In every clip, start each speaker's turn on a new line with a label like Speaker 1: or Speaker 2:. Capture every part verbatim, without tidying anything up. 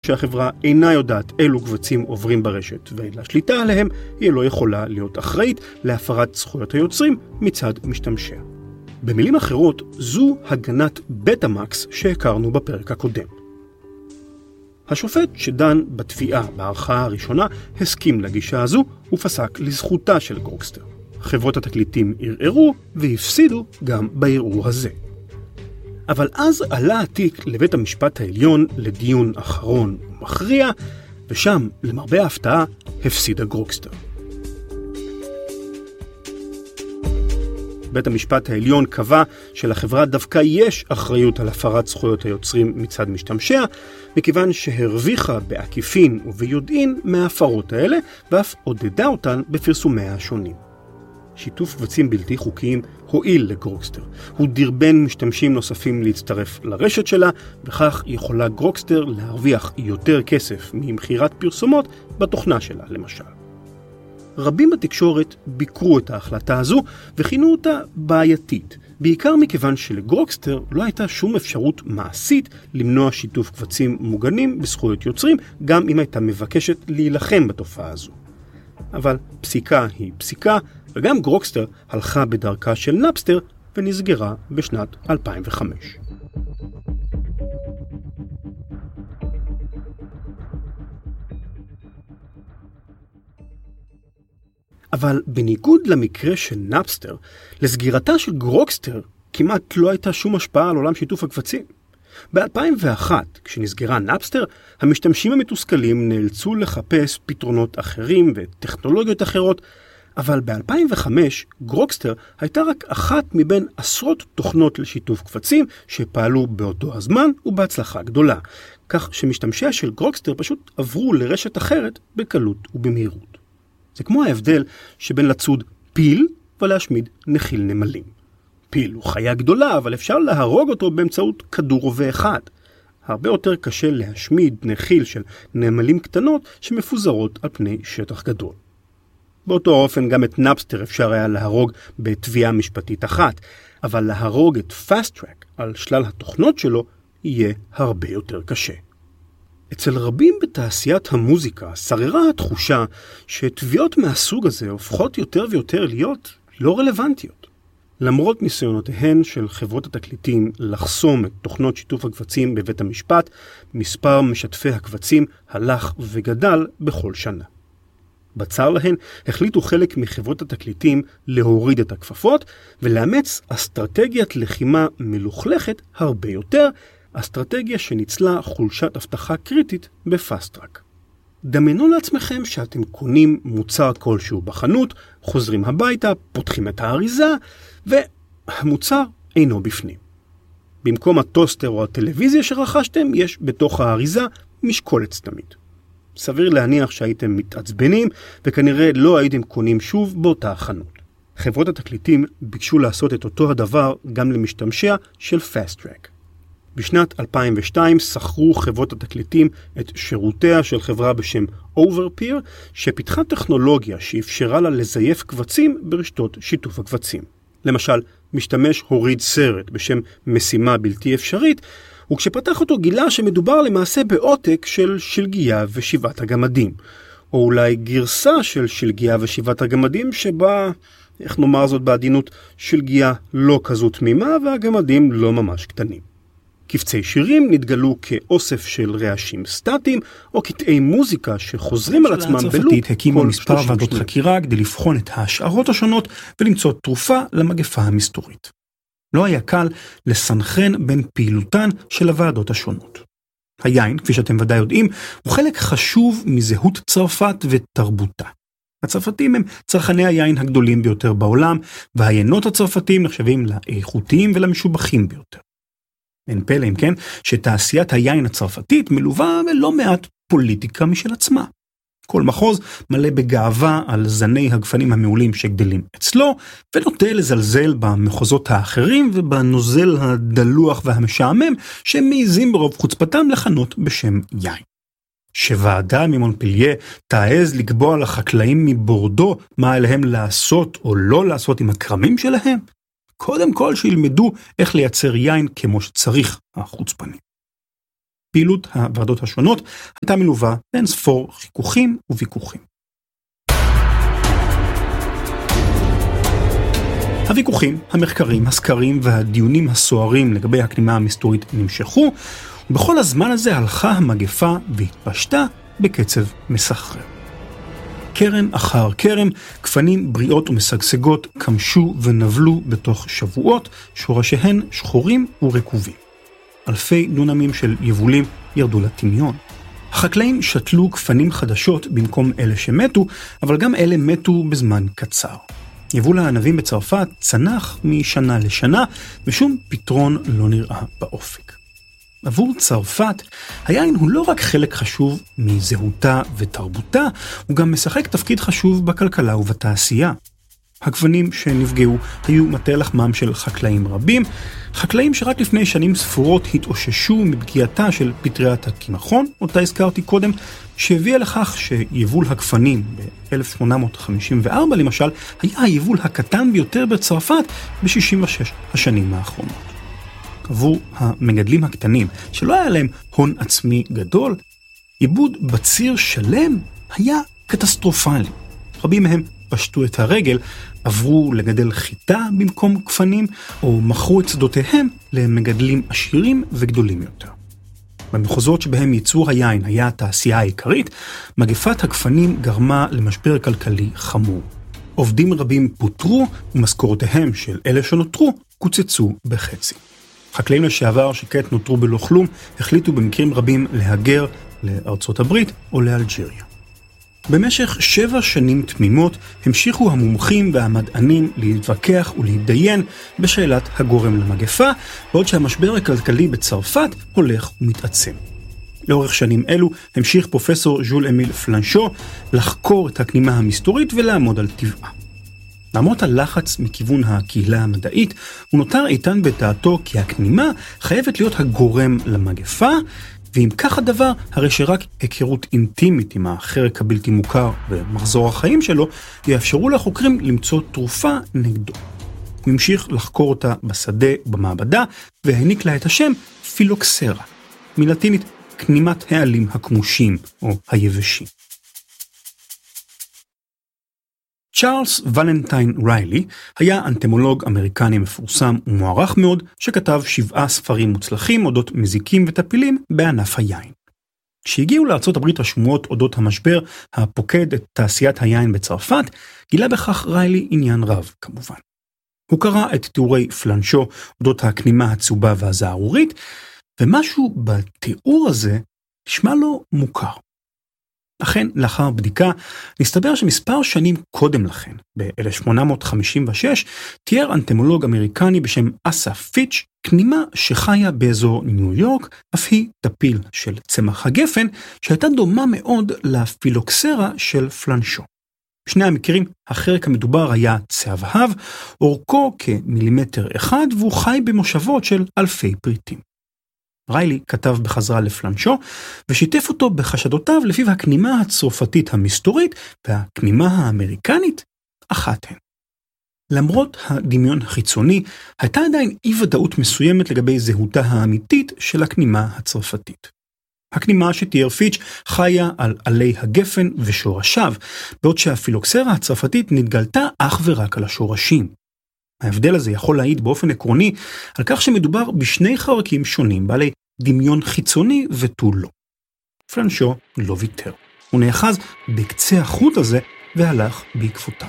Speaker 1: שהחברה אינה יודעת אילו קבצים עוברים ברשת ואין לה שליטה עליהם, היא לא יכולה להיות אחראית להפרת זכויות היוצרים מצד משתמשיה. במילים אחרות, זו הגנת בטאמקס שהכרנו בפרק הקודם. השופט שדן בתביעה בערכאה הראשונה הסכים לגישה הזו ופסק לזכותה של גרוקסטר. חברות התקליטים ערערו והפסידו גם בערעור הזה. אבל אז עלה התיק לבית המשפט העליון לדיון אחרון ומכריע, ושם, למרבה ההפתעה, הפסידה גרוקסטר. בית המשפט העליון קבע שלחברה דווקא יש אחריות על הפרת זכויות היוצרים מצד משתמשיה, מכיוון שהרוויחה בעקיפין וביודעין מההפרות האלה, ואף עודדה אותן בפרסומיה השונים. שיתוף קבצים בלתי חוקיים הועיל לגרוקסטר. הוא דרבן משתמשים נוספים להצטרף לרשת שלה, וכך יכולה גרוקסטר להרוויח יותר כסף ממחירת פרסומות בתוכנה שלה, למשל. רבים בתקשורת ביקרו את ההחלטה הזו וכינו אותה בעייתית, בעיקר מכיוון שלגרוקסטר לא הייתה שום אפשרות מעשית למנוע שיתוף קבצים מוגנים בזכויות יוצרים, גם אם הייתה מבקשת להילחם בתופעה הזו. אבל פסיקה היא פסיקה, וגם גרוקסטר הלכה בדרכה של נאפסטר ונסגרה בשנת אלפיים וחמש. אבל בניגוד למקרה של נאפסטר, לסגירתה של גרוקסטר כמעט לא הייתה שום השפעה על עולם שיתוף הקבצים. ב-אלפיים ואחת, כשנסגרה נאפסטר, המשתמשים המתוסכלים נאלצו לחפש פתרונות אחרים וטכנולוגיות אחרות, אבל ב-אלפיים וחמש גרוקסטר הייתה רק אחת מבין עשרות תוכנות לשיתוף קבצים שפעלו באותו הזמן ובהצלחה גדולה, כך שמשתמשיה של גרוקסטר פשוט עברו לרשת אחרת בקלות ובמהירות. זה כמו ההבדל שבין לצוד פיל ולהשמיד נחיל נמלים. פיל הוא חיה גדולה, אבל אפשר להרוג אותו באמצעות כדור רובה אחד. הרבה יותר קשה להשמיד נחיל של נמלים קטנות שמפוזרות על פני שטח גדול. באותו אופן גם את נאפסטר אפשר היה להרוג בתביעה משפטית אחת, אבל להרוג את פאסט טרק על שלל התוכנות שלו יהיה הרבה יותר קשה. אצל רבים בתעשיית המוזיקה שררה התחושה שתביעות מהסוג הזה הופכות יותר ויותר להיות לא רלוונטיות. למרות ניסיונותיהן של חברות התקליטים לחסום את תוכנות שיתוף הקבצים בבית המשפט, מספר משתפי הקבצים הלך וגדל בכל שנה. בצר להן החליטו חלק מחברות התקליטים להוריד את הכפפות ולאמץ אסטרטגיית לחימה מלוכלכת הרבה יותר, אסטרטגיה שניצלה חולשת הבטחה קריטית בפאסט טרק. דמיינו לעצמכם שאתם קונים מוצר כלשהו בחנות, חוזרים הביתה, פותחים את האריזה, והמוצר אינו בפנים. במקום הטוסטר או הטלוויזיה שרכשתם, יש בתוך האריזה משקולת סתמית. סביר להניח שהייתם מתעצבנים, וכנראה לא הייתם קונים שוב באותה חנות. חברות התקליטים ביקשו לעשות את אותו הדבר גם למשתמשיה של פאסט טרק. בשנת אלפיים ושתיים שכרו חברות התקליטים את שירותיה של חברה בשם Overpeer, שפיתחה טכנולוגיה שאפשרה לה לזייף קבצים ברשתות שיתוף הקבצים. למשל, משתמש הוריד סרט בשם משימה בלתי אפשרית, וכשפתח אותו גילה שמדובר למעשה בעותק של שלגיה ושבעת הגמדים, או אולי גרסה של שלגיה ושבעת הגמדים שבה, איך נאמר זאת בעדינות, שלגיה לא כזו תמימה והגמדים לא ממש קטנים. קבצי שירים נתגלו כאוסף של רעשים סטטיים, או קטעי מוזיקה שחוזרים על עצמם בלופ. הצרפתית הקימו מספר ועדות חקירה כדי לבחון את ההשערות השונות ולמצוא תרופה למגפה המסתורית. לא היה קל לסנכרן בין פעילותן של הוועדות השונות. היין, כפי שאתם ודאי יודעים, הוא חלק חשוב מזהות צרפת ותרבותה. הצרפתים הם צרכני היין הגדולים ביותר בעולם, והיינות הצרפתים נחשבים לאיכותיים ולמשובחים ביותר. אין פלא אם כן שתעשיית היין הצרפתית מלווה בלא מעט פוליטיקה משל עצמה. כל מחוז מלא בגאווה על זני הגפנים המעולים שגדלים אצלו, ונוטה לזלזל במחוזות האחרים ובנוזל הדלוח והמשעמם שמעיזים ברוב חוצפתם לכנות בשם יין. שוועדה ממונפליה תעז לקבוע לחקלאים מבורדו מה עליהם לעשות או לא לעשות עם הקרמים שלהם? קודם כל שילמדו איך לייצר יין כמו שצריך החוצפנים. פעילות הוועדות השונות הייתה מלווה בין ספור חיכוכים וויכוחים. הוויכוחים, המחקרים, הסקרים והדיונים הסוערים לגבי הכנימה המסתורית נמשכו, ובכל הזמן הזה הלכה המגפה והתפשטה בקצב מסחרר. קרן אחר קרן, כפנים בריאות ומשגשגות קמשו ונבלו בתוך שבועות, שורשיהן שחורים ורקובים. אלפי דונמים של יבולים ירדו לטמיון. החקלאים שתלו כפנים חדשות במקום אלה שמתו, אבל גם אלה מתו בזמן קצר. יבול הענבים בצרפת צנח משנה לשנה, ושום פתרון לא נראה באופק. עבור צרפת, היין הוא לא רק חלק חשוב מזהותה ותרבותה, הוא גם משחק תפקיד חשוב בכלכלה ובתעשייה. הכוונים שנפגעו היו מטה לחמם של חקלאים רבים, חקלאים שרק לפני שנים ספורות התאוששו מפגיעתה של פטריית הקמחון, אותה הזכרתי קודם, שהביאה לכך שיבול הכפנים ב-אלף שמונה מאות חמישים וארבע למשל, היה היבול הקטן ביותר בצרפת ב-שישים ושש השנים האחרונות. עבור המגדלים הקטנים, שלא היה להם הון עצמי גדול, עיבוד בציר שלם היה קטסטרופלי. רבים מהם פשטו את הרגל, עברו לגדל חיטה במקום כפנים, או מכרו את שדותיהם למגדלים עשירים וגדולים יותר. במחוזות שבהם ייצור היין היה התעשייה העיקרית, מגפת הכפנים גרמה למשבר כלכלי חמור. עובדים רבים פוטרו, ומשכורותיהם של אלה שנותרו קוצצו בחצי. חקלאים לשעבר שכעת נותרו בלא כלום, החליטו במקרים רבים להגר לארצות הברית או לאלג'יריה. במשך שבע שנים תמימות המשיכו המומחים והמדענים להתווכח ולהתדיין בשאלת הגורם למגפה, בעוד שהמשבר הכלכלי בצרפת הולך ומתעצם. לאורך שנים אלו המשיך פרופסור ז'ול אמיל פלנשו לחקור את הכנימה המסתורית ולעמוד על טבעה. למרות הלחץ מכיוון הקהילה המדעית, הוא נותר איתן בדעתו כי הכנימה חייבת להיות הגורם למגפה, ואם כך הדבר, הרי שרק היכרות אינטימית עם החרק הבלתי מוכר ומחזור החיים שלו, יאפשרו לחוקרים למצוא תרופה נגדו. הוא המשיך לחקור אותה בשדה ובמעבדה, והעניק לה את השם פילוקסרה, מלטינית כנימת העלים הכמושים או היבשים. צ'ארלס ולנטיין ריילי היה אנטמולוג אמריקני מפורסם ומוערך מאוד, שכתב שבעה ספרים מוצלחים אודות מזיקים וטפילים בענף היין. כשהגיעו לארצות הברית השמועות אודות המשבר הפוקד את תעשיית היין בצרפת, גילה בכך ריילי עניין רב כמובן. הוא קרא את תיאורי פלנשו אודות הכנימה הצהובה והזערורית, ומשהו בתיאור הזה נשמע לו מוכר. אכן, לאחר בדיקה, נסתבר שמספר שנים קודם לכן, ב-אלף שמונה מאות חמישים ושש, תיאר אנטמולוג אמריקני בשם אסף פיץ' כנימה שחיה באזור ניו יורק, אף היא טפיל של צמח הגפן, שהייתה דומה מאוד לפילוקסרה של פלנשו. בשני המקרים, החרק המדובר היה צהבהב, אורכו כמילימטר אחד, והוא חי במושבות של אלפי פריטים. ריילי כתב בחזרה לפלנשו, ושיתף אותו בחשדותיו לפיו הכנימה הצרפתית המסתורית והכנימה האמריקנית אחת הן. למרות הדמיון החיצוני, הייתה עדיין אי ודאות מסוימת לגבי זהותה האמיתית של הכנימה הצרפתית. הכנימה שתיאר פיץ' חיה על עלי הגפן ושורשיו, בעוד שהפילוקסרה הצרפתית נתגלתה אך ורק על השורשים. ההבדל הזה יכול להעיד באופן עקרוני על כך שמדובר בשני חרקים שונים בעלי דמיון חיצוני ותו לא. פלנשו לא ויתר. הוא נאחז בקצה החוט הזה והלך בעקבותיו.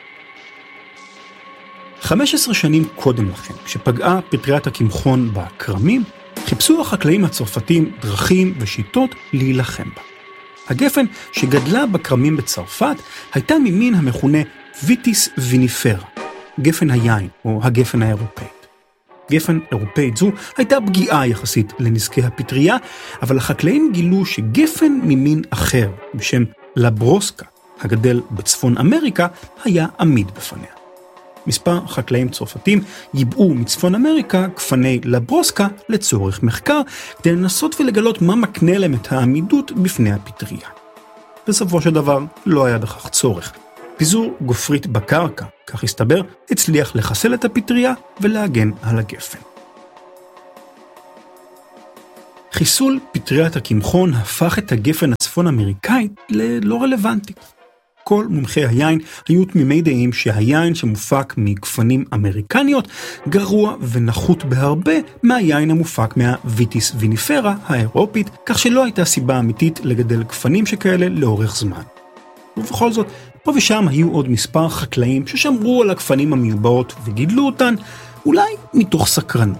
Speaker 1: חמש עשרה שנים קודם לכן, כשפגעה פטריית הקמחון בכרמים, חיפשו החקלאים הצרפתים דרכים ושיטות להילחם בה. הגפן שגדלה בכרמים בצרפת הייתה ממין המכונה ויטיס ויניפרה, גפן היין או הגפן האירופאית. גפן אירופאית זו הייתה פגיעה יחסית לנזקי הפטריה, אבל החקלאים גילו שגפן ממין אחר, בשם לברוסקה, הגדל בצפון אמריקה, היה עמיד בפניה. מספר חקלאים צרפתים ייבאו מצפון אמריקה כפני לברוסקה לצורך מחקר, כדי לנסות ולגלות מה מקנה להם את העמידות בפני הפטריה. בסופו של דבר לא היה בכך צורך. פיזור גופרית בקרקע, כך הסתבר, הצליח לחסל את הפטריה ולהגן על הגפן. חיסול פטריית הקמחון הפך את הגפן הצפון אמריקאית ללא רלוונטית. כל מומחי היין היו תמימי דעים שהיין שמופק מגפנים אמריקניות גרוע ונחות בהרבה מהיין המופק מהוויטיס ויניפרה האירופית, כך שלא הייתה סיבה אמיתית לגדל גפנים שכאלה לאורך זמן. ובכל זאת, פה ושם היו עוד מספר חקלאים ששמרו על הגפנים המיובאות וגידלו אותן, אולי מתוך סקרנות.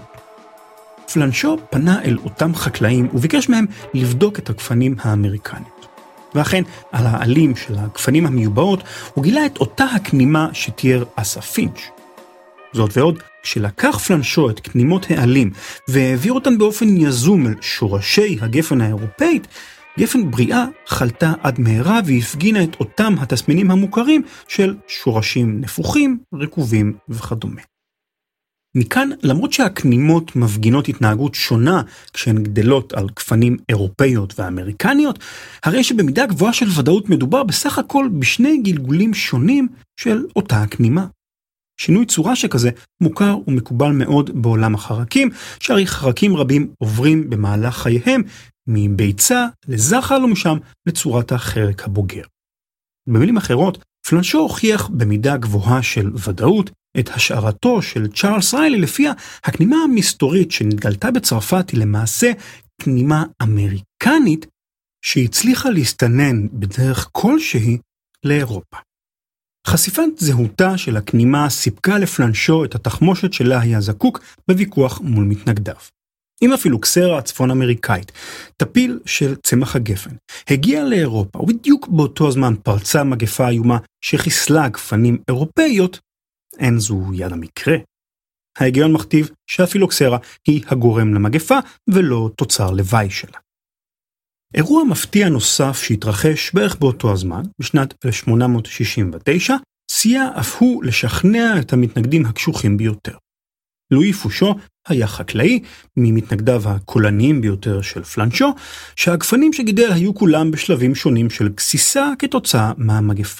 Speaker 1: פלנשו פנה אל אותם חקלאים וביקש מהם לבדוק את הגפנים האמריקניות. ואכן, על העלים של הגפנים המיובאות, הוא גילה את אותה הכנימה שתיאר אסא פינץ'. זאת ועוד, כשלקח פלנשו את כנימות העלים והעביר אותן באופן יזום אל שורשי הגפן האירופאית, גפן בריאה חלתה עד מהרה והפגינה את אותם התסמינים המוכרים של שורשים נפוחים, רקובים וכדומה. מכאן, למרות שהכנימות מפגינות התנהגות שונה כשהן גדלות על גפנים אירופאיות ואמריקניות, הרי שבמידה גבוהה של ודאות מדובר בסך הכל בשני גלגולים שונים של אותה הכנימה. שינוי צורה שכזה מוכר ומקובל מאוד בעולם החרקים, שהרי חרקים רבים עוברים במהלך חייהם מביצה לזחל ומשם לצורת החרק הבוגר. במילים אחרות, פלנשו הוכיח במידה גבוהה של ודאות את השערתו של צ'ארלס ריילי, לפיה הכנימה המסתורית שנתגלתה בצרפת היא למעשה כנימה אמריקנית שהצליחה להסתנן בדרך כלשהי לאירופה. חשיפת זהותה של הכנימה סיפקה לפלנשו את התחמושת שלה היה זקוק בוויכוח מול מתנגדיו. אם אפילו קסרה הצפון אמריקאית, טפיל של צמח הגפן, הגיע לאירופה ובדיוק באותו הזמן פרצה מגפה איומה שחיסלה גפנים אירופאיות, אין זו יד המקרה. ההיגיון מכתיב שהפילוקסרה היא הגורם למגפה ולא תוצר לוואי שלה. אירוע מפתיע נוסף שהתרחש בערך באותו הזמן, בשנת אלף שמונה מאות שישים ותשע, סייע אף הוא לשכנע את המתנגדים הקשוחים ביותר. לואי פושו היה חקלאי, ממתנגדיו הקולניים ביותר של פלנשו, שהגפנים שגידל היו כולם בשלבים שונים של גסיסה כתוצאה מהמגפה.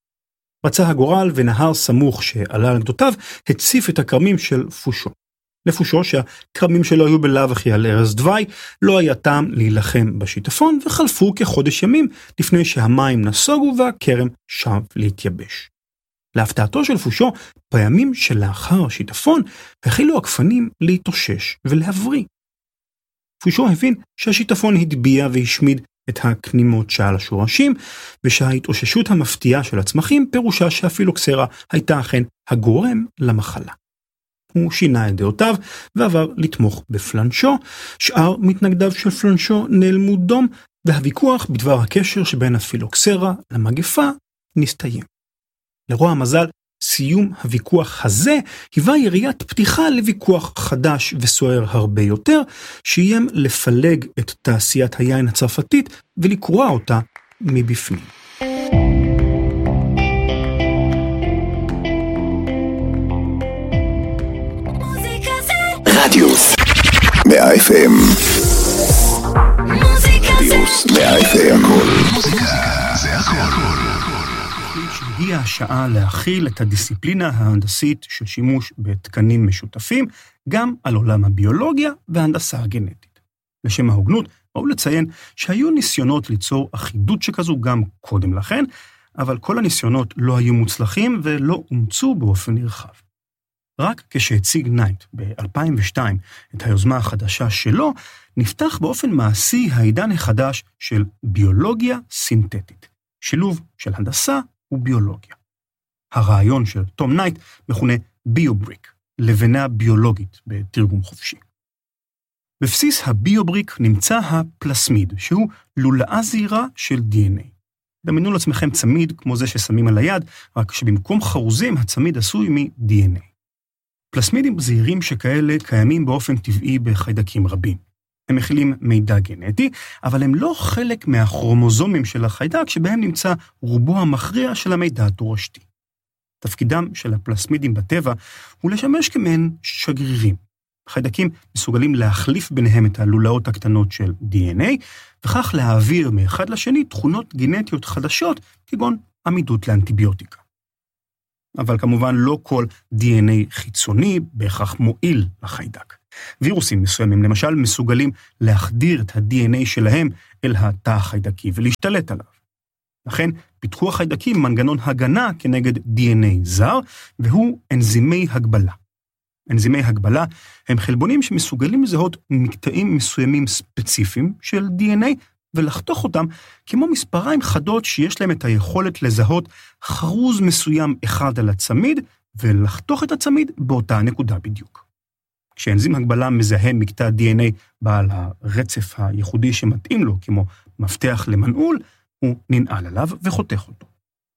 Speaker 1: רצה הגורל ונהר סמוך שעלה על גדותיו הציף את הכרמים של פושו. לפושו שהכרמים שלו היו בלאו הכי על ערש דווי, לא היה טעם להילחם בשיטפון, וחלפו כחודש ימים לפני שהמים נסוגו והכרם שב להתייבש. להפתעתו של פושו, בימים שלאחר השיטפון החלו הגפנים להתאושש ולהבריא. פושו הבין שהשיטפון הדביע והשמיד את הכנימות שעל השורשים, ושההתאוששות המפתיעה של הצמחים פירושה שהפילוקסרה הייתה אכן הגורם למחלה. הוא שינה את דעותיו ועבר לתמוך בפלנשו, שאר מתנגדיו של פלנשו נעלמו דום, והוויכוח בדבר הקשר שבין הפילוקסרה למגפה נסתיים. לרוע המזל, סיום הוויכוח הזה היווה יריית פתיחה לוויכוח חדש וסוער הרבה יותר, שאיים לפלג את תעשיית היין הצרפתית ולקרוע אותה מבפנים.
Speaker 2: רדיוס מאה אף אם רדיוס מאה אף אם מוזיקה זה הכל.
Speaker 1: הגיעה השעה להכיל את הדיסציפלינה ההנדסית של שימוש בתקנים משותפים, גם על עולם הביולוגיה וההנדסה הגנטית. לשם ההוגנות, ראוי לציין שהיו ניסיונות ליצור אחידות שכזו גם קודם לכן, אבל כל הניסיונות לא היו מוצלחים ולא אומצו באופן נרחב. רק כשהציג נייט ב-אלפיים ושתיים את היוזמה החדשה שלו, נפתח באופן מעשי העידן החדש של ביולוגיה סינתטית, שילוב של הנדסה וביולוגיה. הרעיון של תום נייט מכונה ביובריק, לבנה ביולוגית בתרגום חופשי. בבסיס הביובריק נמצא הפלסמיד, שהוא לולאה זעירה של די אן איי. דמיינו לעצמכם צמיד כמו זה ששמים על היד, רק שבמקום חרוזים הצמיד עשוי מ-די אן איי. פלסמידים זעירים שכאלה קיימים באופן טבעי בחיידקים רבים. הם מכילים מידע גנטי, אבל הם לא חלק מהכרומוזומים של החיידק שבהם נמצא רובו המכריע של המידע התורשתי. תפקידם של הפלסמידים בטבע הוא לשמש כמעין שגרירים. החיידקים מסוגלים להחליף ביניהם את הלולאות הקטנות של די אן איי, וכך להעביר מאחד לשני תכונות גנטיות חדשות, כגון עמידות לאנטיביוטיקה. אבל כמובן לא כל די אן איי חיצוני בהכרח מועיל לחיידק. וירוסים מסוימים, למשל, מסוגלים להחדיר את ה-די אן איי שלהם אל התא החיידקי ולהשתלט עליו. לכן, פיתחו החיידקים מנגנון הגנה כנגד די אן איי זר, והוא אנזימי הגבלה. אנזימי הגבלה הם חלבונים שמסוגלים לזהות מקטעים מסוימים ספציפיים של די אן איי, ולחתוך אותם כמו מספריים חדות שיש להם את היכולת לזהות חרוז מסוים אחד על הצמיד, ולחתוך את הצמיד באותה נקודה בדיוק. כשאנזים הגבלה מזהה מקטע די אן איי בעל הרצף הייחודי שמתאים לו, כמו מפתח למנעול, הוא ננעל עליו וחותך אותו.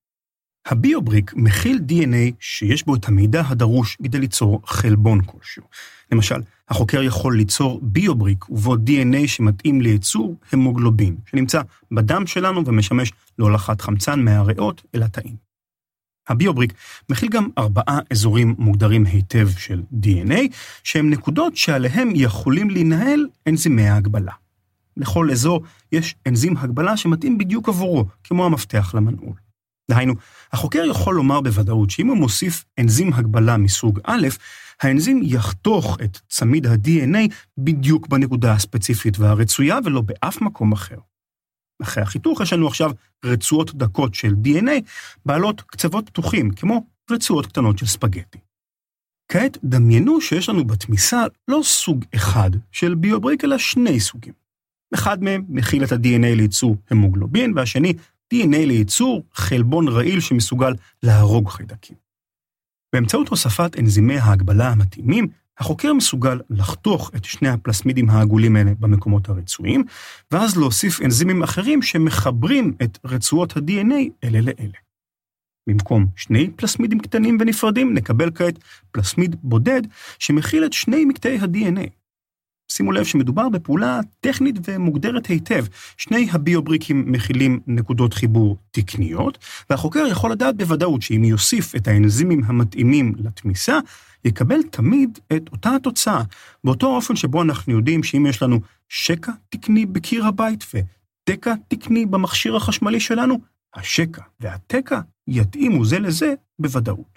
Speaker 1: הביובריק מכיל די אן איי שיש בו את המידע הדרוש כדי ליצור חלבון כלשהו. למשל, החוקר יכול ליצור ביובריק ובו די אן איי שמתאים לייצור המוגלובין, שנמצא בדם שלנו ומשמש להולכת חמצן מהריאות אל התאים. הביובריק מכיל גם ארבעה אזורים מוגדרים היטב של די אן איי, שהם נקודות שעליהם יכולים להינהל אנזימי ההגבלה. לכל אזור יש אנזים הגבלה שמתאים בדיוק עבורו, כמו המפתח למנעול. דהיינו, החוקר יכול לומר בוודאות שאם הוא מוסיף אנזים הגבלה מסוג א', האנזים יחתוך את צמיד ה-די אן איי בדיוק בנקודה הספציפית והרצויה ולא באף מקום אחר. אחרי החיתוך יש לנו עכשיו רצועות דקות של די אן איי בעלות קצוות פתוחים, כמו רצועות קטנות של ספגטי. כעת דמיינו שיש לנו בתמיסה לא סוג אחד של ביובריק, אלא שני סוגים. אחד מהם מכיל את ה-די אן איי לייצור המוגלובין, והשני די אן איי לייצור חלבון רעיל שמסוגל להרוג חיידקים. באמצעות הוספת אנזימי ההגבלה המתאימים, החוקר מסוגל לחתוך את שני הפלסמידים העגולים האלה במקומות הרצויים, ואז להוסיף אנזימים אחרים שמחברים את רצועות ה-די אן איי אלה לאלה. במקום שני פלסמידים קטנים ונפרדים, נקבל כעת פלסמיד בודד שמכיל את שני מקטעי ה-די אן איי. שימו לב שמדובר בפעולה טכנית ומוגדרת היטב. שני הביובריקים מכילים נקודות חיבור תקניות, והחוקר יכול לדעת בוודאות שאם יוסיף את האנזימים המתאימים לתמיסה, יקבל תמיד את אותה התוצאה, באותו אופן שבו אנחנו יודעים שאם יש לנו שקע תקני בקיר הבית ותקע תקני במכשיר החשמלי שלנו, השקע והתקע יתאימו זה לזה בוודאות.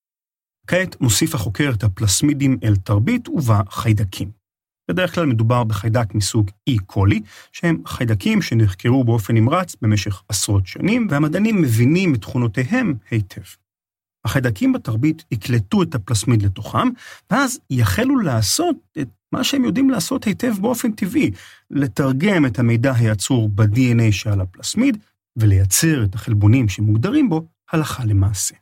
Speaker 1: כעת מוסיף החוקר את הפלסמידים אל תרבית ובה חיידקים. בדרך כלל מדובר בחיידק מסוג אי קולי, שהם חיידקים שנחקרו באופן נמרץ במשך עשרות שנים, והמדענים מבינים את תכונותיהם היטב. החיידקים בתרבית יקלטו את הפלסמיד לתוכם, ואז יחלו לעשות את מה שהם יודעים לעשות היטב באופן טבעי, לתרגם את המידע היצור ב-די אן איי שעל הפלסמיד, ולייצר את החלבונים שמוגדרים בו הלכה למעשה.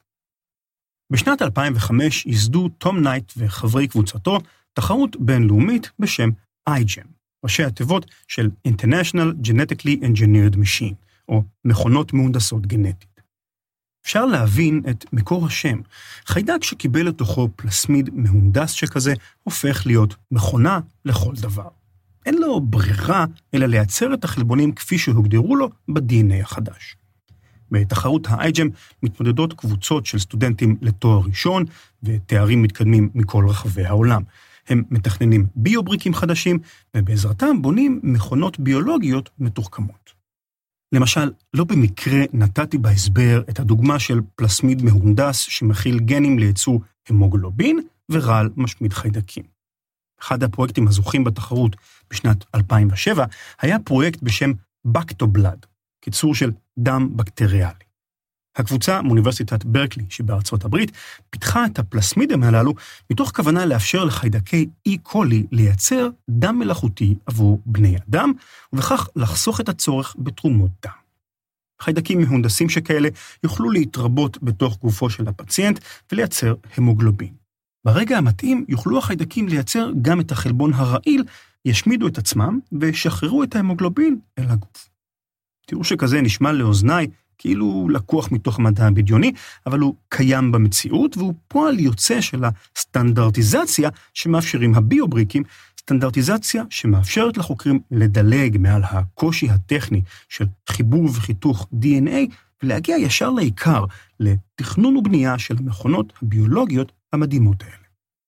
Speaker 1: בשנת אלפיים וחמש ייסדו תום נייט וחברי קבוצתו תחרות בינלאומית בשם אייג'ם, ראשי התיבות של International Genetically Engineered Machine, או מכונות מהונדסות גנטית. אפשר להבין את מקור השם. חיידק שקיבל לתוכו פלסמיד מהונדס שכזה, הופך להיות מכונה לכל דבר. אין לו ברירה אלא לייצר את החלבונים כפי שהוגדרו לו ב-די אן איי החדש. בתחרות האייג'ם מתמודדות קבוצות של סטודנטים לתואר ראשון ותארים מתקדמים מכל רחבי העולם. הם מתכננים ביובריקים חדשים, ובעזרתם בונים מכונות ביולוגיות מתוחכמות. למשל, לא במקרה נתתי בהסבר את הדוגמה של פלסמיד מהונדס שמכיל גנים לייצור המוגלובין ורעל משמיד חיידקים. אחד הפרויקטים הזוכים בתחרות בשנת אלפיים ושבע היה פרויקט בשם בקטובלד, קיצור של דם בקטריאלי. הקבוצה מאוניברסיטת ברקלי שבארצות הברית פיתחה את הפלסמידים הללו מתוך כוונה לאפשר לחיידקי אי קולי לייצר דם מלאכותי עבור בני אדם, ובכך לחסוך את הצורך בתרומות דם. חיידקים מהונדסים שכאלה יוכלו להתרבות בתוך גופו של הפציינט ולייצר המוגלובין. ברגע המתאים יוכלו החיידקים לייצר גם את החלבון הרעיל, ישמידו את עצמם ושחררו את ההמוגלובין אל הגוף. תראו שכזה נשמע לאוזניי כאילו לקוח מתוך המדע הבדיוני, אבל הוא קיים במציאות, והוא פועל יוצא של הסטנדרטיזציה שמאפשרים הביובריקים, סטנדרטיזציה שמאפשרת לחוקרים לדלג מעל הקושי הטכני של חיבור וחיתוך די אן איי, ולהגיע ישר לעיקר, לתכנון ובנייה של המכונות הביולוגיות המדהימות האלה.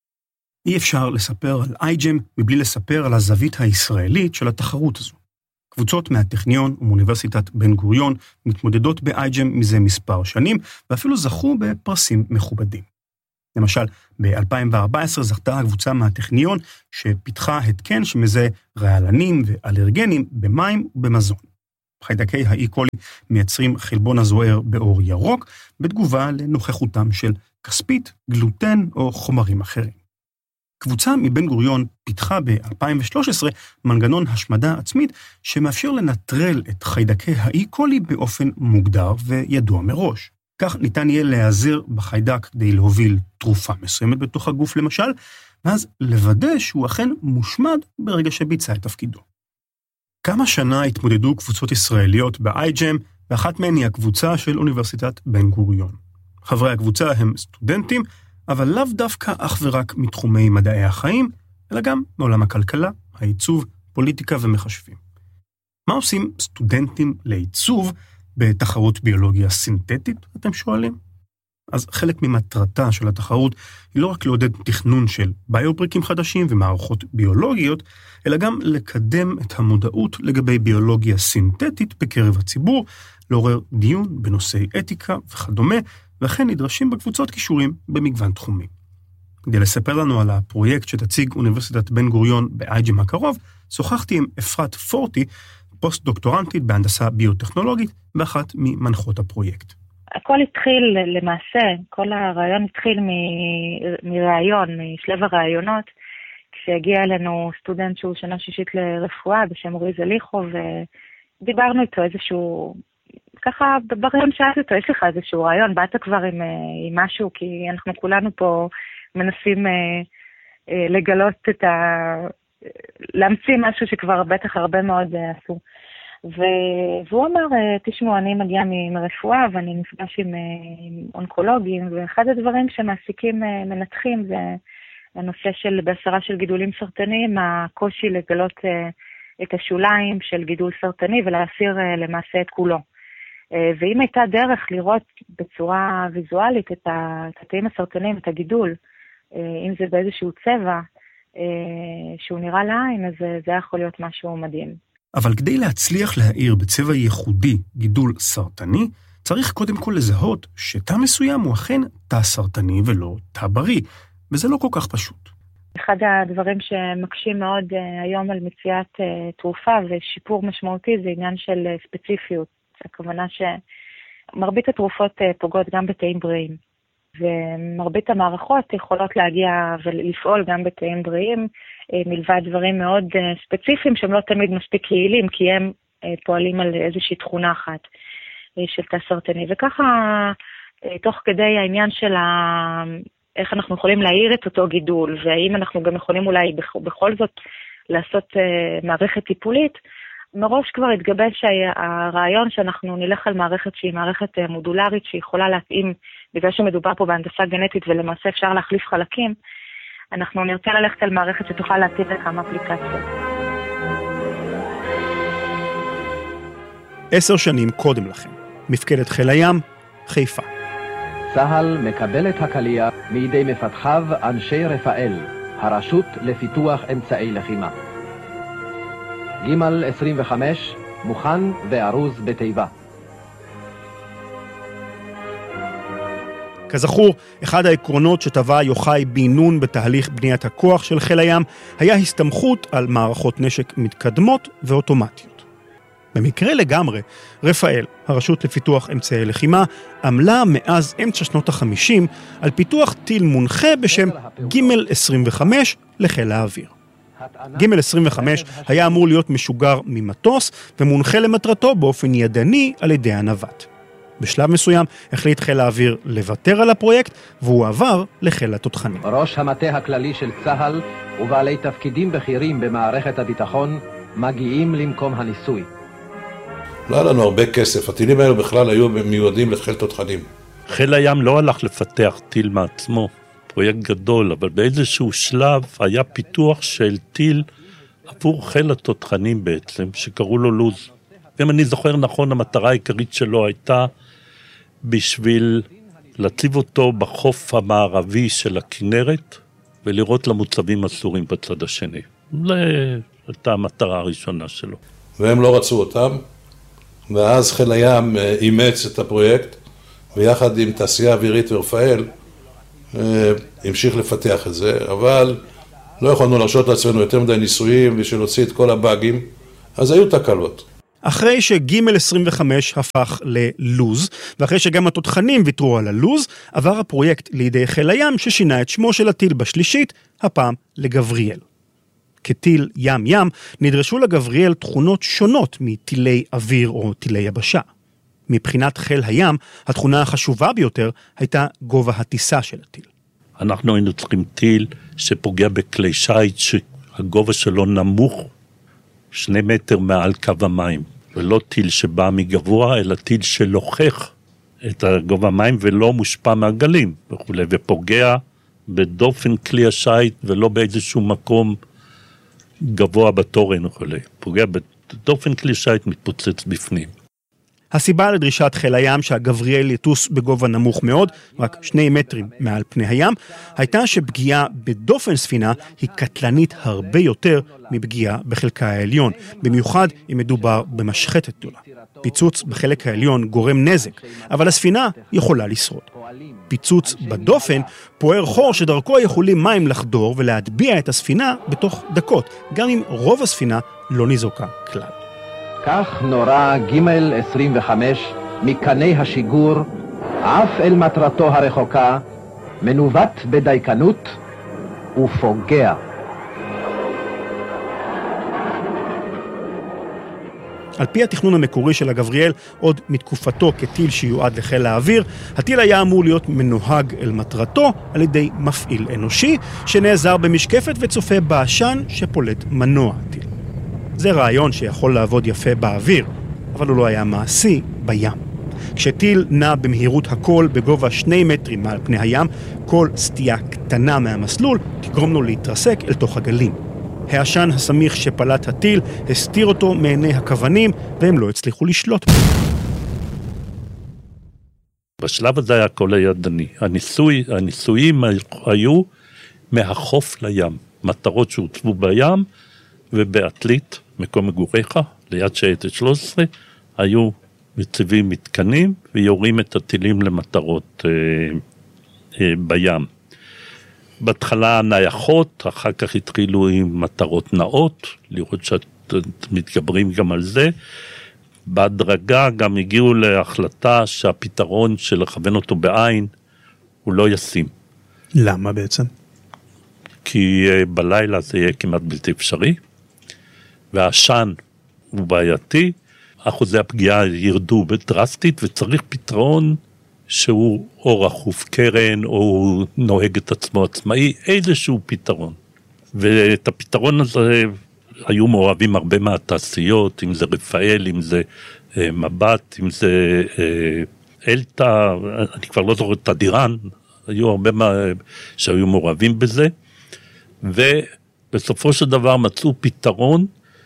Speaker 1: אי אפשר לספר על אייג'ם מבלי לספר על הזווית הישראלית של התחרות הזו. קבוצות מהטכניון ומאוניברסיטת בן גוריון מתמודדות באייג'ם מזה מספר שנים, ואפילו זכו בפרסים מכובדים. למשל, ב-אלפיים וארבע עשרה זכתה הקבוצה מהטכניון שפיתחה התקן שמזהה רעלנים ואלרגנים במים ובמזון. חיידקי האי קולי מייצרים חלבון הזוהר באור ירוק, בתגובה לנוכחותם של כספית, גלוטן או חומרים אחרים. קבוצה מבן גוריון פיתחה ב-אלפיים ושלוש עשרה מנגנון השמדה עצמית שמאפשר לנטרל את חיידקי האי קולי באופן מוגדר וידוע מראש. כך ניתן יהיה להיעזר בחיידק כדי להוביל תרופה מסוימת בתוך הגוף למשל, ואז לוודא שהוא אכן מושמד ברגע שביצע את תפקידו. כמה שנה התמודדו קבוצות ישראליות ב-איי-ג'ם, ואחת מהן היא הקבוצה של אוניברסיטת בן גוריון. חברי הקבוצה הם סטודנטים, אבל לאו דווקא אך ורק מתחומי מדעי החיים, אלא גם מעולם הכלכלה, העיצוב, פוליטיקה ומחשבים. מה עושים סטודנטים לעיצוב בתחרות ביולוגיה סינתטית, אתם שואלים? אז חלק ממטרתה של התחרות היא לא רק לעודד תכנון של ביובריקים חדשים ומערכות ביולוגיות, אלא גם לקדם את המודעות לגבי ביולוגיה סינתטית בקרב הציבור, לעורר דיון בנושאי אתיקה וכדומה, ואכן נדרשים בקבוצות קישורים במגוון תחומים. כדי לספר לנו על הפרויקט שתציג אוניברסיטת בן גוריון ב-איי-ג'ם הקרוב, שוחחתי עם אפרת פורטי, פוסט-דוקטורנטית בהנדסה ביוטכנולוגית, ואחת ממנחות הפרויקט.
Speaker 3: הכל התחיל למעשה, כל הרעיון התחיל מרעיון, משלב הרעיונות, כשהגיע אלינו סטודנט שהוא שנה שישית לרפואה בשם אורי זליחו, ודיברנו איתו איזשהו, ככה ברעיון שאלתי אותו, יש לך איזשהו רעיון, באת כבר עם, עם משהו, כי אנחנו כולנו פה מנסים לגלות את ה... להמציא משהו שכבר בטח הרבה מאוד עשו. והוא אמר, תשמעו, אני מגיע מרפואה ואני נפגש עם, עם אונקולוגים, ואחד הדברים שמעסיקים מנתחים זה הנושא של בהסרה של גידולים סרטניים, הקושי לגלות את השוליים של גידול סרטני ולהסיר למעשה את כולו. ואם הייתה דרך לראות בצורה ויזואלית את התאים הסרטניים, את הגידול, אם זה באיזשהו צבע שהוא נראה לעין, אז זה יכול להיות משהו מדהים.
Speaker 1: אבל כדי להצליח להאיר בצבע ייחודי גידול סרטני, צריך קודם כל לזהות שתא מסוים הוא אכן תא סרטני ולא תא בריא, וזה לא כל כך פשוט.
Speaker 3: אחד הדברים שמקשים מאוד היום על מציאת תרופה ושיפור משמעותי זה עניין של ספציפיות. הכוונה שמרבית התרופות פוגעות גם בתאים בריאים, ומרבית המערכות יכולות להגיע ולפעול גם בתאים בריאים, מלבד דברים מאוד ספציפיים שהם לא תמיד מספיק יעילים, כי הם פועלים על איזושהי תכונה אחת של תא סרטני. וככה, תוך כדי העניין של ה... איך אנחנו יכולים להעיר את אותו גידול, והאם אנחנו גם יכולים אולי בכל זאת לעשות מערכת טיפולית, מראש כבר התגבש הרעיון שאנחנו נלך על מערכת שהיא מערכת מודולרית, שיכולה להתאים, בגלל שמדובר פה בהנדסה גנטית ולמעשה אפשר להחליף חלקים, אנחנו נרצה ללכת על מערכת שתוכל להתאים לכמה אפליקציות.
Speaker 1: עשר שנים קודם לכן, מפקדת חיל הים, חיפה.
Speaker 4: צה"ל מקבל את הקלייה מידי מפתחיו אנשי רפאל, הרשות לפיתוח אמצעי לחימה. ג' עשרים וחמש, מוכן וארוז בתיבה.
Speaker 1: כזכור, אחד העקרונות שטבע יוחאי בן נון בתהליך בניית הכוח של חיל הים היה הסתמכות על מערכות נשק מתקדמות ואוטומטיות. במקרה לגמרי, רפאל, הרשות לפיתוח אמצעי לחימה, עמלה מאז אמצע שנות החמישים על פיתוח טיל מונחה בשם ג' עשרים וחמש לחיל האוויר. ג' עשרים וחמש היה אמור להיות משוגר ממטוס ומונחה למטרתו באופן ידני על ידי הנווט. בשלב מסוים החליט חיל האוויר לוותר על הפרויקט והוא עבר לחיל התותחנים.
Speaker 4: ראש המטה הכללי של צה"ל ובעלי תפקידים בכירים במערכת הביטחון מגיעים למקום הניסוי.
Speaker 5: לא היה לנו הרבה כסף, הטילים האלו בכלל היו מיועדים לחיל תותחנים.
Speaker 6: חיל הים לא הלך לפתח טיל מעצמו, פרויקט גדול, אבל באיזשהו שלב היה פיתוח של טיל עבור חיל התותחנים בעצם, שקראו לו לוז. ואם אני זוכר נכון, המטרה העיקרית שלו הייתה בשביל להציב אותו בחוף המערבי של הכנרת, ולראות למוצבים הסורים בצד השני. זו הייתה המטרה הראשונה שלו.
Speaker 5: והם לא רצו אותם, ואז חיל הים אימץ את הפרויקט, ויחד עם תעשייה אווירית ורפאל, המשיך לפתח את זה, אבל לא יכולנו להרשות לעצמנו יותר מדי ניסויים בשביל להוציא את כל הבאגים, אז היו תקלות.
Speaker 1: אחרי שג' עשרים וחמש הפך ללוז, ואחרי שגם התותחנים ויתרו על הלוז, עבר הפרויקט לידי חיל הים ששינה את שמו של הטיל בשלישית, הפעם לגבריאל. כטיל ים-ים נדרשו לגבריאל תכונות שונות מטילי אוויר או טילי יבשה. מבחינת חיל הים, התכונה החשובה ביותר הייתה גובה הטיסה של הטיל.
Speaker 6: אנחנו היינו צריכים טיל שפוגע בכלי שייט שהגובה שלו נמוך שני מטר מעל קו המים, ולא טיל שבא מגבוה, אלא טיל שלוחך את הגובה המים ולא מושפע מהגלים וכו', ופוגע בדופן כלי השייט ולא באיזשהו מקום גבוה בתורן וכו'. פוגע בדופן כלי שייט מתפוצץ בפנים.
Speaker 1: הסיבה לדרישת חיל הים שהגבריאל יטוס בגובה נמוך מאוד, רק שני מטרים מעל פני הים, הייתה שפגיעה בדופן ספינה היא קטלנית הרבה יותר מפגיעה בחלקה העליון, במיוחד אם מדובר במשחטת גדולה. פיצוץ בחלק העליון גורם נזק, אבל הספינה יכולה לשרוד. פיצוץ בדופן פוער חור שדרכו יכולים מים לחדור ולהטביע את הספינה בתוך דקות, גם אם רוב הספינה לא ניזוקה כלל.
Speaker 4: כך נורה ג' עשרים וחמש מקני השיגור, עף אל מטרתו הרחוקה, מנווט בדייקנות ופוגע.
Speaker 1: על פי התכנון המקורי של הגבריאל, עוד מתקופתו כטיל שיועד לחיל האוויר, הטיל היה אמור להיות מנוהג אל מטרתו על ידי מפעיל אנושי, שנעזר במשקפת וצופה בעשן שפולט מנוע הטיל. זה רעיון שיכול לעבוד יפה באוויר, אבל הוא לא היה מעשי בים. כשטיל נע במהירות הכל בגובה שני מטרים מעל פני הים, כל סטייה קטנה מהמסלול תגרום לו להתרסק אל תוך הגלים. העשן הסמיך שפלט הטיל הסתיר אותו מעיני הכוונים, והם לא הצליחו לשלוט בו.
Speaker 6: בשלב הזה היה כל הידני. הניסוי, הניסויים היו מהחוף לים. מטרות שהוצבו בים, ובעתלית, מקום מגוריך, ליד שייטת שלוש עשרה, היו מציבים מתקנים ויורים את הטילים למטרות אה, אה, בים. בהתחלה נייחות, אחר כך התחילו עם מטרות נאות, לראות שמתגברים גם על זה. בהדרגה גם הגיעו להחלטה שהפתרון של לכוון אותו בעין הוא לא ישים.
Speaker 1: למה בעצם?
Speaker 6: כי בלילה זה יהיה כמעט בלתי אפשרי, והעשן הוא בעייתי, אחוזי הפגיעה ירדו בדרסטית, וצריך פתרון שהוא או רכוף קרן, או נוהג את עצמו עצמאי, איזשהו פתרון. ואת הפתרון הזה היו מעורבים הרבה מהתעשיות, אם זה רפאל, אם זה אה, מבט, אם זה אה, אלטה, אני כבר לא זוכר את הדירן, היו הרבה מה, שהיו מעורבים בזה, ובסופו של דבר מצאו פתרון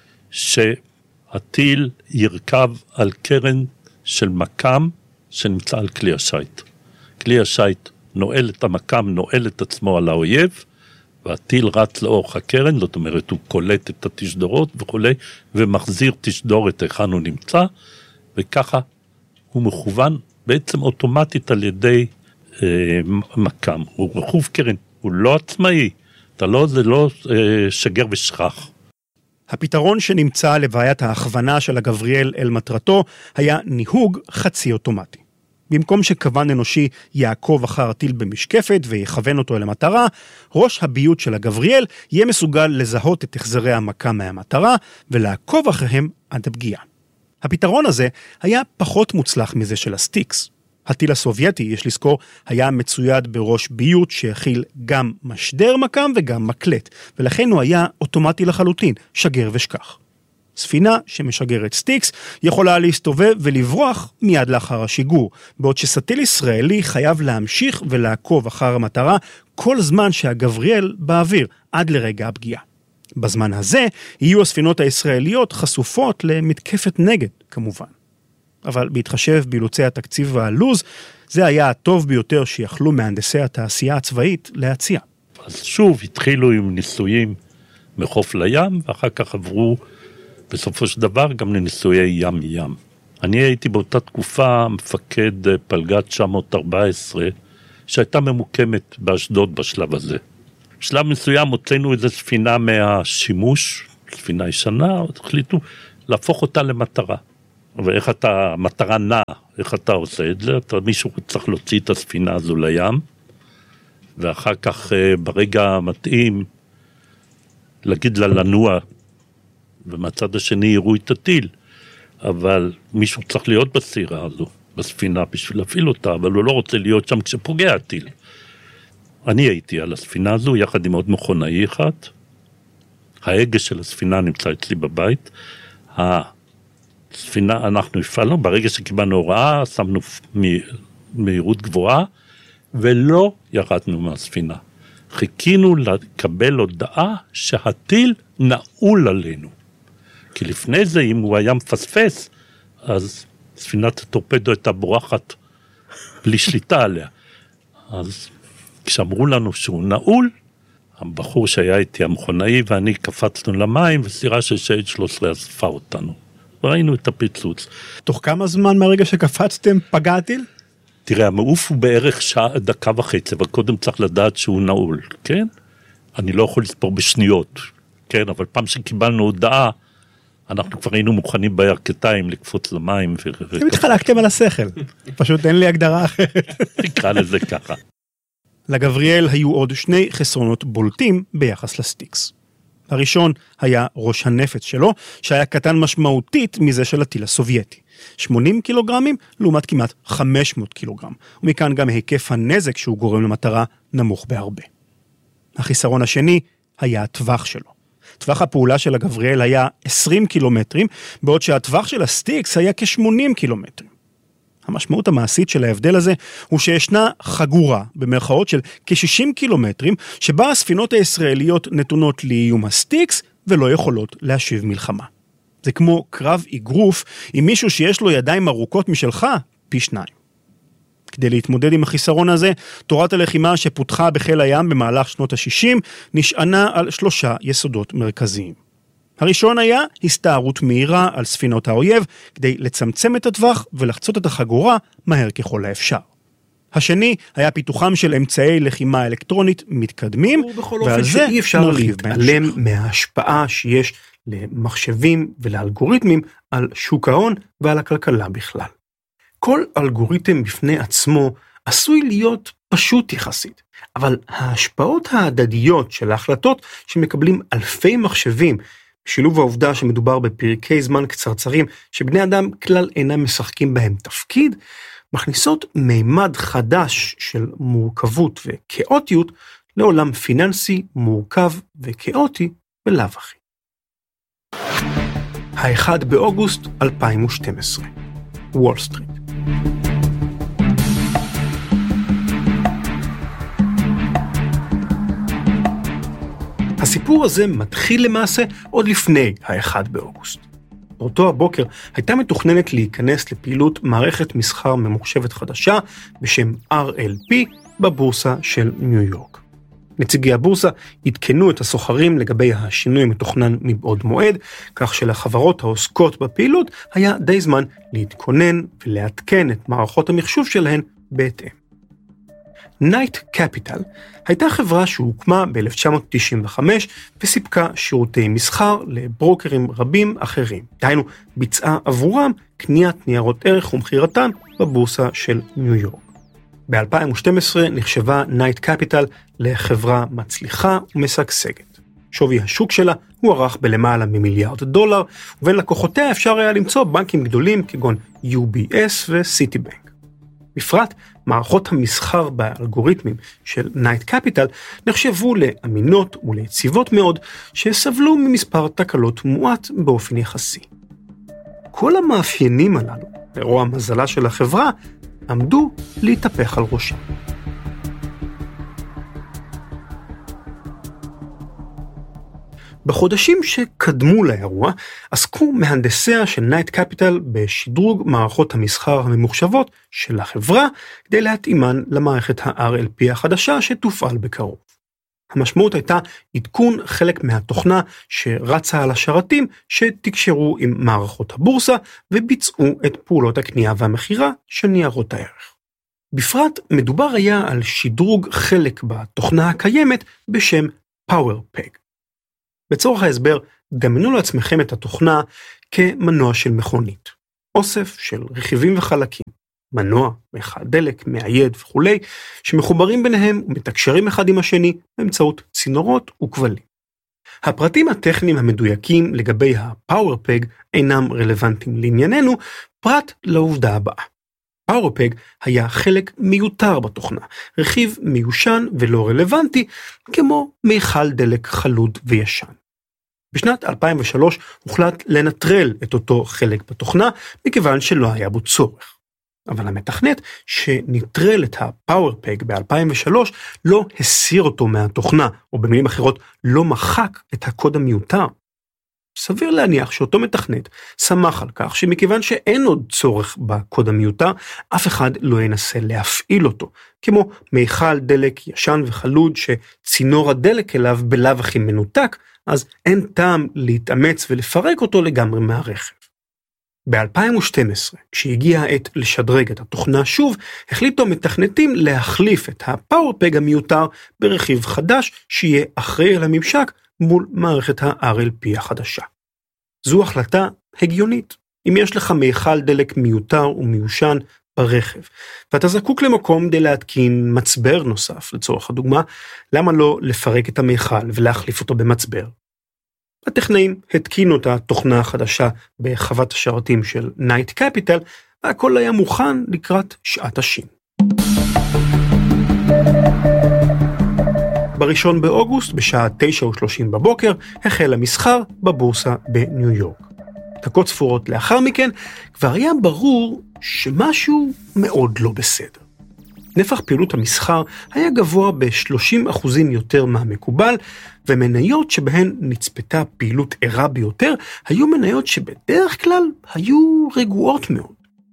Speaker 6: שהטיל ירכב על קרן של מקם שנמצא על כלי השייט. כלי השייט נועל את המקם, נועל את עצמו על האויב, והטיל רץ לאורך הקרן, זאת אומרת הוא קולט את התשדורות וכו', ומחזיר תשדורת היכן הוא נמצא, וככה הוא מכוון בעצם אוטומטית על ידי אה, מקם. הוא רכוב קרן, הוא לא עצמאי, אתה לא, זה לא אה, שגר ושכח.
Speaker 1: הפתרון שנמצא לבעיית ההכוונה של הגבריאל אל מטרתו היה ניהוג חצי אוטומטי. במקום שכוון אנושי יעקב אחר הטיל במשקפת ויכוון אותו אל המטרה, ראש הביוט של הגבריאל יהיה מסוגל לזהות את החזרי המכה מהמטרה ולעקוב אחריהם עד הפגיעה. הפתרון הזה היה פחות מוצלח מזה של הסטיקס. הטיל הסובייטי, יש לזכור, היה מצויד בראש ביוט שהכיל גם משדר מקם וגם מקלט, ולכן הוא היה אוטומטי לחלוטין, שגר ושכח. ספינה שמשגרת סטיקס יכולה להסתובב ולברוח מיד לאחר השיגור, בעוד שסטיל ישראלי חייב להמשיך ולעקוב אחר המטרה כל זמן שהגבריאל באוויר עד לרגע הפגיעה. בזמן הזה יהיו הספינות הישראליות חשופות למתקפת נגד, כמובן. אבל בהתחשב באילוצי התקציב והלוז, זה היה הטוב ביותר שיכלו מהנדסי התעשייה הצבאית להציע.
Speaker 6: אז שוב התחילו עם ניסויים מחוף לים, ואחר כך עברו בסופו של דבר גם לניסויי ים-ים. אני הייתי באותה תקופה מפקד פלגת תשע מאות וארבע עשרה שהייתה ממוקמת באשדוד בשלב הזה. בשלב מסוים הוצאנו איזו ספינה מהשימוש, ספינה ישנה, החליטו להפוך אותה למטרה. ואיך אתה, מטרה נעה, איך אתה עושה את זה? אתה, מישהו צריך להוציא את הספינה הזו לים, ואחר כך ברגע המתאים, להגיד לה לנוע, ומהצד השני יראו את הטיל, אבל מישהו צריך להיות בסירה הזו, בספינה, בשביל להפעיל אותה, אבל הוא לא רוצה להיות שם כשפוגע הטיל. אני הייתי על הספינה הזו, יחד עם עוד מכונאי אחד, ההגה של הספינה נמצא אצלי בבית, הספינה אנחנו הפעלנו, ברגע שקיבלנו הוראה, שמנו מהירות גבוהה, ולא ירדנו מהספינה. חיכינו לקבל הודעה שהטיל נעול עלינו. כי לפני זה, אם הוא היה מפספס, אז ספינת הטורפדו הייתה בורחת בלי שליטה עליה. אז כשאמרו לנו שהוא נעול, הבחור שהיה איתי המכונאי ואני קפצנו למים, וסירה של שייד שלוש עשרה אספה אותנו. ראינו את הפיצוץ.
Speaker 1: תוך כמה זמן מהרגע שקפצתם פגע הטיל?
Speaker 6: תראה, המעוף הוא בערך שעה, דקה וחצי, אבל קודם צריך לדעת שהוא נעול, כן? אני לא יכול לספור בשניות, כן? אבל פעם שקיבלנו הודעה, אנחנו כבר היינו מוכנים בירכתיים לקפוץ למים.
Speaker 1: אתם התחלקתם על השכל, פשוט אין לי הגדרה אחרת.
Speaker 6: נקרא לזה ככה.
Speaker 1: לגבריאל היו עוד שני חסרונות בולטים ביחס לסטיקס. הראשון היה ראש הנפץ שלו, שהיה קטן משמעותית מזה של הטיל הסובייטי. שמונים קילוגרמים לעומת כמעט חמש מאות קילוגרם, ומכאן גם היקף הנזק שהוא גורם למטרה נמוך בהרבה. החיסרון השני היה הטווח שלו. טווח הפעולה של הגבריאל היה עשרים קילומטרים, בעוד שהטווח של הסטיקס היה כ-שמונים קילומטרים. המשמעות המעשית של ההבדל הזה הוא שישנה חגורה במרכאות של כ-שישים קילומטרים, שבה הספינות הישראליות נתונות לאיום הסטיקס ולא יכולות להשיב מלחמה. זה כמו קרב אגרוף עם מישהו שיש לו ידיים ארוכות משלך פי שניים. כדי להתמודד עם החיסרון הזה, תורת הלחימה שפותחה בחיל הים במהלך שנות ה-שישים נשענה על שלושה יסודות מרכזיים. הראשון היה הסתערות מהירה על ספינות האויב כדי לצמצם את הטווח ולחצות את החגורה מהר ככל האפשר. השני היה פיתוחם של אמצעי לחימה אלקטרונית מתקדמים, ועל זה
Speaker 7: שאי אפשר להתעלם מההשפעה שיש למחשבים ולאלגוריתמים על שוק ההון ועל הכלכלה בכלל. כל אלגוריתם בפני עצמו עשוי להיות פשוט יחסית, אבל ההשפעות ההדדיות של ההחלטות שמקבלים אלפי מחשבים, שילוב העובדה שמדובר בפרקי זמן קצרצרים שבני אדם כלל אינם משחקים בהם תפקיד, מכניסות מימד חדש של מורכבות וכאוטיות לעולם פיננסי מורכב וכאוטי בלאו הכי. האחד באוגוסט אלפיים ושתים עשרה, וול סטריט. הסיפור הזה מתחיל למעשה עוד לפני האחד באוגוסט. באותו הבוקר הייתה מתוכננת להיכנס לפעילות מערכת מסחר ממוחשבת חדשה בשם אר אל פי בבורסה של ניו יורק. נציגי הבורסה עדכנו את הסוחרים לגבי השינוי המתוכנן מבעוד מועד, כך שלחברות העוסקות בפעילות היה די זמן להתכונן ולעדכן את מערכות המחשוב שלהן בהתאם. נייט קפיטל הייתה חברה שהוקמה ב-אלף תשע מאות תשעים וחמש וסיפקה שירותי מסחר לברוקרים רבים אחרים. דהיינו, ביצעה עבורם קניית ניירות ערך ומחירתן בבורסה של ניו יורק. ב-אלפיים ושתים עשרה נחשבה נייט קפיטל לחברה מצליחה ומשגשגת. שווי השוק שלה הוערך בלמעלה ממיליארד דולר, ובין לקוחותיה אפשר היה למצוא בנקים גדולים כגון יו בי אס וסיטי בנק. בפרט, מערכות המסחר באלגוריתמים של נייט קפיטל נחשבו לאמינות וליציבות מאוד, שסבלו ממספר תקלות מועט באופן יחסי. כל המאפיינים הללו, לרוע מזלה של החברה, עמדו להתהפך על ראשה. בחודשים שקדמו לאירוע, עסקו מהנדסיה של נייט קפיטל בשדרוג מערכות המסחר הממוחשבות של החברה, כדי להתאימן למערכת ה-אר אל פי החדשה שתופעל בקרוב. המשמעות הייתה עדכון חלק מהתוכנה שרצה על השרתים שתקשרו עם מערכות הבורסה, וביצעו את פעולות הקנייה והמחירה של ניירות הערך. בפרט מדובר היה על שדרוג חלק בתוכנה הקיימת בשם PowerPeg. בצורך ההסבר, דמיינו לעצמכם את התוכנה כמנוע של מכונית. אוסף של רכיבים וחלקים, מנוע, מיכל דלק, מאייד וכו', שמחוברים ביניהם ומתקשרים אחד עם השני באמצעות צינורות וכבלים. הפרטים הטכניים המדויקים לגבי ה-PowerPeg אינם רלוונטיים לענייננו, פרט לעובדה הבאה. PowerPeg היה חלק מיותר בתוכנה, רכיב מיושן ולא רלוונטי, כמו מיכל דלק חלוד וישן. בשנת אלפיים ושלוש הוחלט לנטרל את אותו חלק בתוכנה, מכיוון שלא היה בו צורך. אבל המתכנת שנטרל את ה-PowerPeg ב-אלפיים ושלוש לא הסיר אותו מהתוכנה, או במילים אחרות לא מחק את הקוד המיותר. סביר להניח שאותו מתכנת שמח על כך שמכיוון שאין עוד צורך בקוד המיותר, אף אחד לא ינסה להפעיל אותו, כמו מיכל דלק ישן וחלוד שצינור הדלק אליו בלאו הכי מנותק, אז אין טעם להתאמץ ולפרק אותו לגמרי מהרכב. ב-אלפיים ושתים עשרה, כשהגיעה העת לשדרג את התוכנה שוב, החליטו המתכנתים להחליף את ה-PowerPeg המיותר ברכיב חדש שיהיה אחראי על הממשק מול מערכת ה-אר אל פי החדשה. זו החלטה הגיונית. אם יש לך מיכל דלק מיותר ומיושן ברכב, ואתה זקוק למקום כדי להתקין מצבר נוסף, לצורך הדוגמה, למה לא לפרק את המיכל ולהחליף אותו במצבר? הטכנאים התקינו את התוכנה החדשה בחוות השרתים של נייט קפיטל, והכל היה מוכן לקראת שעת השין. בראשון באוגוסט, בשעה תשע ושלושים בבוקר, החל המסחר בבורסה בניו יורק. דקות ספורות לאחר מכן, כבר היה ברור שמשהו מאוד לא בסדר. נפח פעילות המסחר היה גבוה ב-שלושים אחוזים יותר מהמקובל, ומניות שבהן נצפתה פעילות ערה ביותר, היו מניות שבדרך כלל היו רגועות מאוד.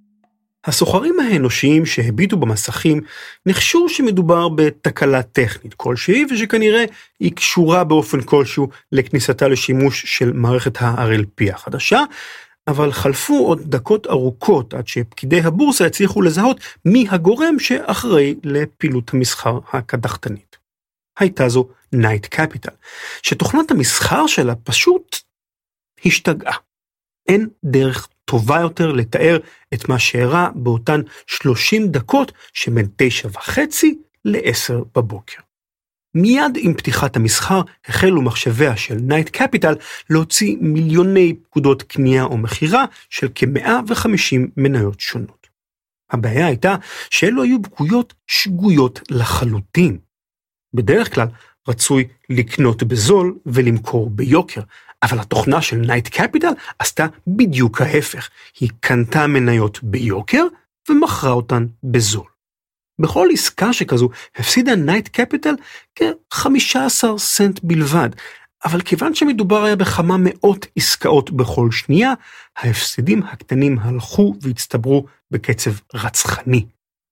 Speaker 7: הסוחרים האנושיים שהביטו במסכים נחשו שמדובר בתקלה טכנית כלשהי, ושכנראה היא קשורה באופן כלשהו לכניסתה לשימוש של מערכת ה-אר אל פי החדשה, אבל חלפו עוד דקות ארוכות עד שפקידי הבורסה הצליחו לזהות מי הגורם שאחראי לפעילות המסחר הקדחתנית. הייתה זו נייט קפיטל, שתוכנת המסחר שלה פשוט השתגעה. אין דרך טובה יותר לתאר את מה שאירע באותן שלושים דקות שבין תשע וחצי לעשר בבוקר. מיד עם פתיחת המסחר החלו מחשביה של נייט קפיטל להוציא מיליוני פקודות קנייה או מחירה של כ-מאה וחמישים מניות שונות. הבעיה הייתה שאלו היו פקודות שגויות לחלוטין. בדרך כלל רצוי לקנות בזול ולמכור ביוקר, אבל התוכנה של נייט קפיטל עשתה בדיוק ההפך. היא קנתה מניות ביוקר ומכרה אותן בזול. בכל עסקה שכזו הפסידה נייט קפיטל כ-חמישה עשר סנט בלבד, אבל כיוון שמדובר היה בכמה מאות עסקאות בכל שנייה, ההפסדים הקטנים הלכו והצטברו בקצב רצחני.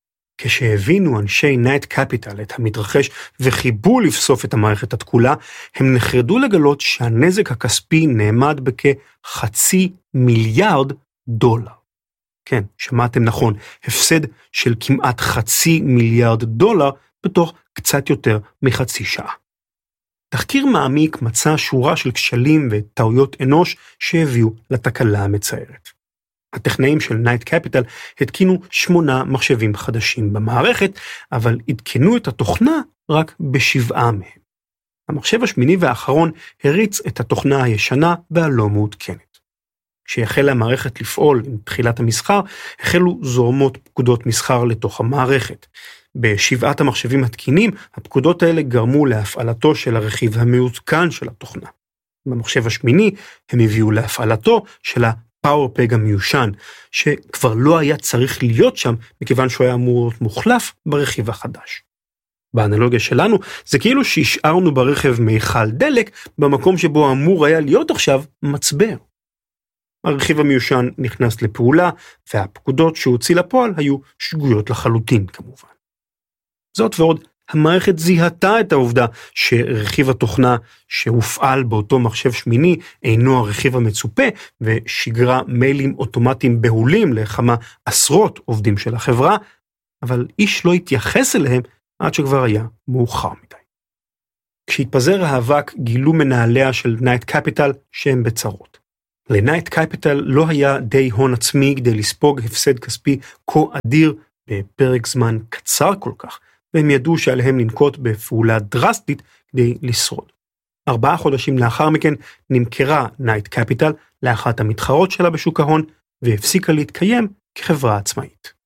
Speaker 7: כשהבינו אנשי נייט קפיטל את המתרחש וחיבו לפסוף את המערכת התקולה, הם נחרדו לגלות שהנזק הכספי נאמד בכחצי מיליארד דולר. כן, שמעתם נכון, הפסד של כמעט חצי מיליארד דולר בתוך קצת יותר מחצי שעה. תחקיר מעמיק מצא שורה של כשלים וטעויות אנוש שהביאו לתקלה המצערת. הטכנאים של נייט קפיטל התקינו שמונה מחשבים חדשים במערכת, אבל עדכנו את התוכנה רק בשבעה מהם. המחשב השמיני והאחרון הריץ את התוכנה הישנה והלא מעודכנת. כשהחלה המערכת לפעול עם תחילת המסחר, החלו זורמות פקודות מסחר לתוך המערכת. בשבעת המחשבים התקינים, הפקודות האלה גרמו להפעלתו של הרכיב המעודכן של התוכנה. במחשב השמיני הם הביאו להפעלתו של הפאורפג המיושן, שכבר לא היה צריך להיות שם, מכיוון שהוא היה אמור להיות מוחלף ברכיב החדש. באנלוגיה שלנו, זה כאילו שהשארנו ברכב מיכל דלק, במקום שבו אמור היה להיות עכשיו מצבר. הרכיב המיושן נכנס לפעולה, והפקודות שהוציא לפועל היו שגויות לחלוטין כמובן. זאת ועוד, המערכת זיהתה את העובדה שרכיב התוכנה שהופעל באותו מחשב שמיני אינו הרכיב המצופה, ושיגרה מיילים אוטומטיים בהולים לכמה עשרות עובדים של החברה, אבל איש לא התייחס אליהם עד שכבר היה מאוחר מדי. כשהתפזר האבק גילו מנהליה של נייט קפיטל שהם בצרות. לנייט קפיטל לא היה די הון עצמי כדי לספוג הפסד כספי כה אדיר בפרק זמן קצר כל כך, והם ידעו שעליהם לנקוט בפעולה דרסטית כדי לשרוד. ארבעה חודשים לאחר מכן נמכרה נייט קפיטל לאחת המתחרות שלה בשוק ההון, והפסיקה להתקיים כחברה עצמאית.